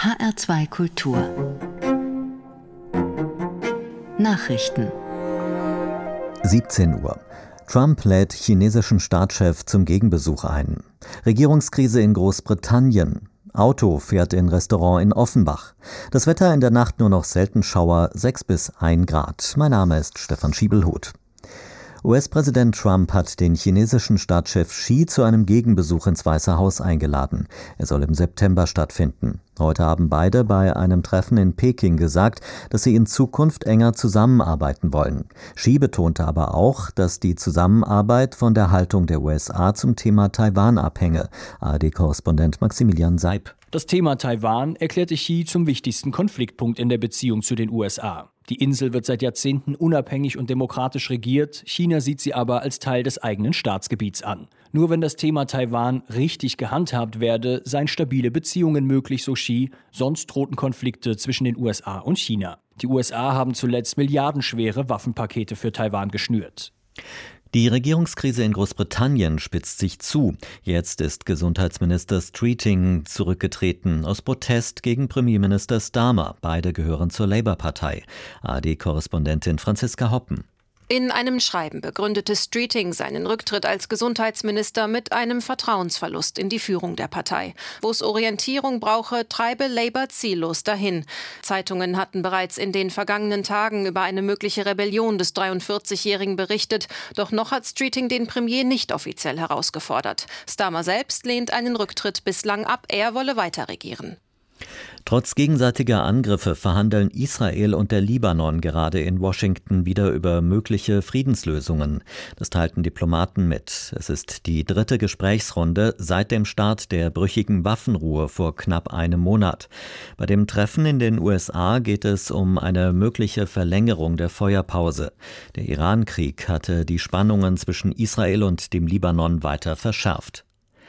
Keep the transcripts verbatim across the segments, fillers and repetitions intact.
H R zwei Kultur Nachrichten siebzehn Uhr. Trump lädt chinesischen Staatschef zum Gegenbesuch ein. Regierungskrise in Großbritannien. Auto fährt in Restaurant in Offenbach. Das Wetter in der Nacht nur noch selten Schauer, sechs bis ein Grad. Mein Name ist Stefan Schiebelhuth. U S-Präsident Trump hat den chinesischen Staatschef Xi zu einem Gegenbesuch ins Weiße Haus eingeladen. Er soll im September stattfinden. Heute haben beide bei einem Treffen in Peking gesagt, dass sie in Zukunft enger zusammenarbeiten wollen. Xi betonte aber auch, dass die Zusammenarbeit von der Haltung der U S A zum Thema Taiwan abhänge. A R D-Korrespondent Maximilian Seib. Das Thema Taiwan erklärte Xi zum wichtigsten Konfliktpunkt in der Beziehung zu den U S A. Die Insel wird seit Jahrzehnten unabhängig und demokratisch regiert. China sieht sie aber als Teil des eigenen Staatsgebiets an. Nur wenn das Thema Taiwan richtig gehandhabt werde, seien stabile Beziehungen möglich, so Xi. Sonst drohten Konflikte zwischen den U S A und China. Die U S A haben zuletzt milliardenschwere Waffenpakete für Taiwan geschnürt. Die Regierungskrise in Großbritannien spitzt sich zu. Jetzt ist Gesundheitsminister Streeting zurückgetreten aus Protest gegen Premierminister Starmer. Beide gehören zur Labour-Partei. A R D-Korrespondentin Franziska Hoppen. In einem Schreiben begründete Streeting seinen Rücktritt als Gesundheitsminister mit einem Vertrauensverlust in die Führung der Partei. Wo es Orientierung brauche, treibe Labour ziellos dahin. Zeitungen hatten bereits in den vergangenen Tagen über eine mögliche Rebellion des dreiundvierzigjährigen berichtet. Doch noch hat Streeting den Premier nicht offiziell herausgefordert. Starmer selbst lehnt einen Rücktritt bislang ab. Er wolle weiter regieren. Trotz gegenseitiger Angriffe verhandeln Israel und der Libanon gerade in Washington wieder über mögliche Friedenslösungen. Das teilten Diplomaten mit. Es ist die dritte Gesprächsrunde seit dem Start der brüchigen Waffenruhe vor knapp einem Monat. Bei dem Treffen in den U S A geht es um eine mögliche Verlängerung der Feuerpause. Der Iran-Krieg hatte die Spannungen zwischen Israel und dem Libanon weiter verschärft.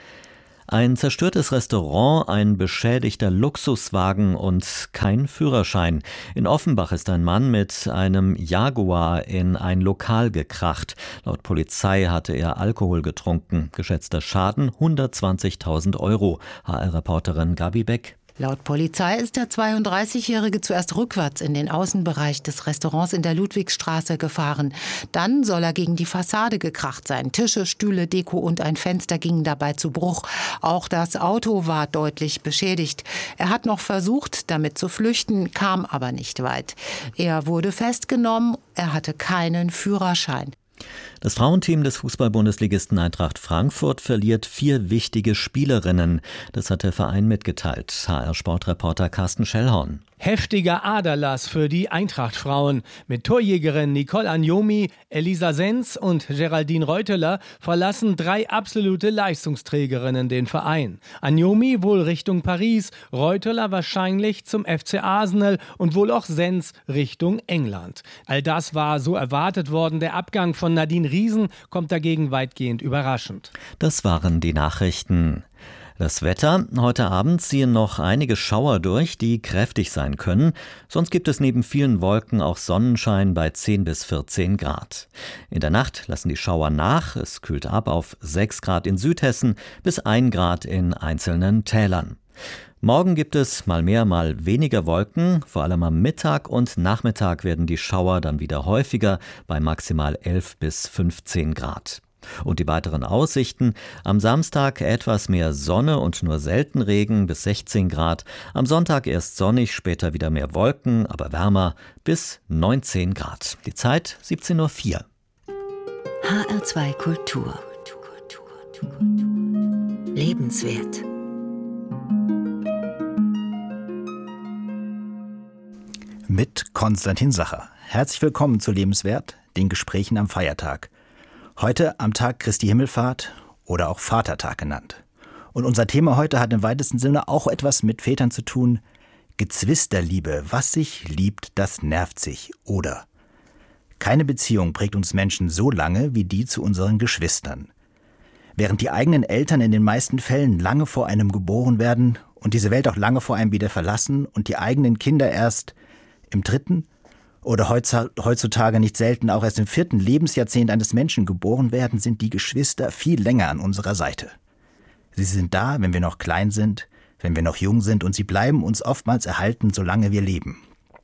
Ein zerstörtes Restaurant, ein beschädigter Luxuswagen und kein Führerschein. In Offenbach ist ein Mann mit einem Jaguar in ein Lokal gekracht. Laut Polizei hatte er Alkohol getrunken. Geschätzter Schaden hundertzwanzigtausend Euro. H R-Reporterin Gabi Beck. Laut Polizei ist der zweiunddreißigjährige zuerst rückwärts in den Außenbereich des Restaurants in der Ludwigstraße gefahren. Dann soll er gegen die Fassade gekracht sein. Tische, Stühle, Deko und ein Fenster gingen dabei zu Bruch. Auch das Auto war deutlich beschädigt. Er hat noch versucht, damit zu flüchten, kam aber nicht weit. Er wurde festgenommen, er hatte keinen Führerschein. Das Frauenteam des Fußball-Bundesligisten Eintracht Frankfurt verliert vier wichtige Spielerinnen. Das hat der Verein mitgeteilt. H R-Sportreporter Carsten Schellhorn. Heftiger Aderlass für die Eintracht-Frauen. Mit Torjägerin Nicole Agnomi, Elisa Senz und Geraldine Reuteler verlassen drei absolute Leistungsträgerinnen den Verein. Agnomi wohl Richtung Paris, Reuteler wahrscheinlich zum F C Arsenal und wohl auch Senz Richtung England. All das war so erwartet worden. Der Abgang von Nadine Riesen kommt dagegen weitgehend überraschend. Das waren die Nachrichten. Das Wetter. Heute Abend ziehen noch einige Schauer durch, die kräftig sein können. Sonst gibt es neben vielen Wolken auch Sonnenschein bei zehn bis vierzehn Grad. In der Nacht lassen die Schauer nach. Es kühlt ab auf sechs Grad in Südhessen bis ein Grad in einzelnen Tälern. Morgen gibt es mal mehr, mal weniger Wolken. Vor allem am Mittag und Nachmittag werden die Schauer dann wieder häufiger bei maximal elf bis fünfzehn Grad. Und die weiteren Aussichten: am Samstag etwas mehr Sonne und nur selten Regen bis sechzehn Grad. Am Sonntag erst sonnig, später wieder mehr Wolken, aber wärmer bis neunzehn Grad. Die Zeit siebzehn Uhr vier. H R zwei Kultur. Lebenswert. Mit Konstantin Sacher. Herzlich willkommen zu Lebenswert, den Gesprächen am Feiertag. Heute am Tag Christi Himmelfahrt oder auch Vatertag genannt. Und unser Thema heute hat im weitesten Sinne auch etwas mit Vätern zu tun. Gezwisterliebe, was sich liebt, das nervt sich. Oder keine Beziehung prägt uns Menschen so lange wie die zu unseren Geschwistern. Während die eigenen Eltern in den meisten Fällen lange vor einem geboren werden und diese Welt auch lange vor einem wieder verlassen und die eigenen Kinder erst im dritten oder heutzutage nicht selten auch erst im vierten Lebensjahrzehnt eines Menschen geboren werden, sind die Geschwister viel länger an unserer Seite. Sie sind da, wenn wir noch klein sind. wenn wir noch jung sind, und sie bleiben uns oftmals erhalten, solange wir leben.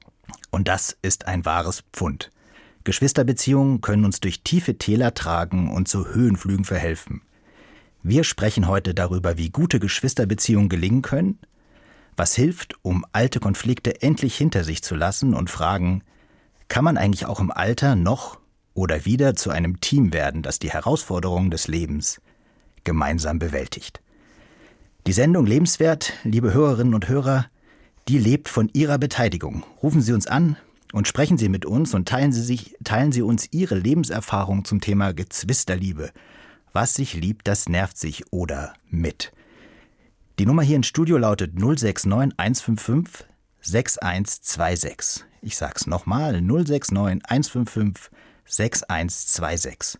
Und das ist ein wahres Pfund. Geschwisterbeziehungen können uns durch tiefe Täler tragen und zu Höhenflügen verhelfen. Wir sprechen heute darüber, wie gute Geschwisterbeziehungen gelingen können, was hilft, um alte Konflikte endlich hinter sich zu lassen, und fragen, kann man eigentlich auch im Alter noch oder wieder zu einem Team werden, das die Herausforderungen des Lebens gemeinsam bewältigt. Die Sendung Lebenswert, liebe Hörerinnen und Hörer, die lebt von Ihrer Beteiligung. Rufen Sie uns an und sprechen Sie mit uns und teilen Sie, sich, teilen Sie uns Ihre Lebenserfahrung zum Thema Geschwisterliebe. Was sich liebt, das nervt sich, oder mit. Die Nummer hier im Studio lautet null sechs neun eins fünf fünf sechs eins zwei sechs. Ich sag's nochmal, null sechs neun eins fünf fünf sechs eins zwei sechs.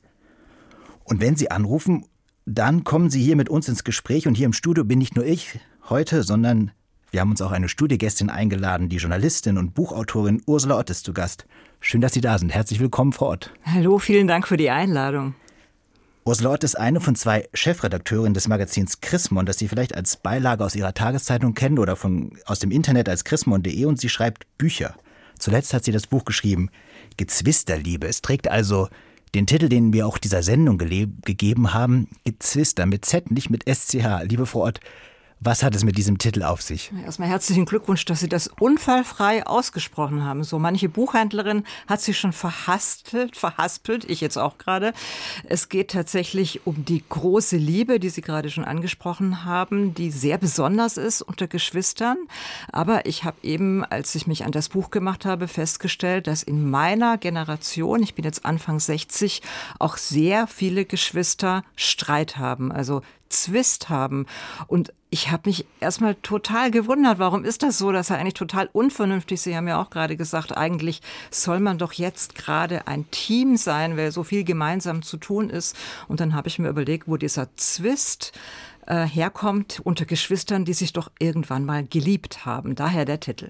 Und wenn Sie anrufen, dann kommen Sie hier mit uns ins Gespräch, und hier im Studio bin nicht nur ich heute, sondern wir haben uns auch eine Studiogästin eingeladen, die Journalistin und Buchautorin Ursula Ott ist zu Gast. Schön, dass Sie da sind. Herzlich willkommen, Frau Ott. Hallo, vielen Dank für die Einladung. Ursula Ott ist eine von zwei Chefredakteurinnen des Magazins Chrismon, das Sie vielleicht als Beilage aus Ihrer Tageszeitung kennen oder von, aus dem Internet als chrismon punkt de, und sie schreibt Bücher. Zuletzt hat sie das Buch geschrieben, Gezwisterliebe. Es trägt also den Titel, den wir auch dieser Sendung gele- gegeben haben, Gezwister mit Z, nicht mit S C H. Liebe Frau Ott, was hat es mit diesem Titel auf sich? Erstmal herzlichen Glückwunsch, dass Sie das unfallfrei ausgesprochen haben. So manche Buchhändlerin hat sich schon verhaspelt, verhaspelt, ich jetzt auch gerade. Es geht tatsächlich um die große Liebe, die Sie gerade schon angesprochen haben, die sehr besonders ist unter Geschwistern. Aber ich habe eben, als ich mich an das Buch gemacht habe, festgestellt, dass in meiner Generation, ich bin jetzt Anfang sechzig, auch sehr viele Geschwister Streit haben, also Zwist haben. Und ich habe mich erstmal total gewundert, warum ist das so? Das ist ja eigentlich total unvernünftig. Sie haben ja auch gerade gesagt, eigentlich soll man doch jetzt gerade ein Team sein, weil so viel gemeinsam zu tun ist. Und dann habe ich mir überlegt, wo dieser Zwist äh, herkommt unter Geschwistern, die sich doch irgendwann mal geliebt haben. Daher der Titel.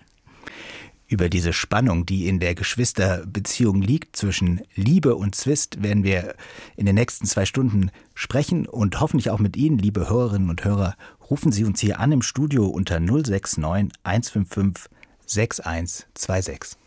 Über diese Spannung, die in der Geschwisterbeziehung liegt zwischen Liebe und Zwist, werden wir in den nächsten zwei Stunden sprechen und hoffentlich auch mit Ihnen, liebe Hörerinnen und Hörer. Rufen Sie uns hier an im Studio unter null sechs neun eins fünf fünf sechs eins zwei sechs.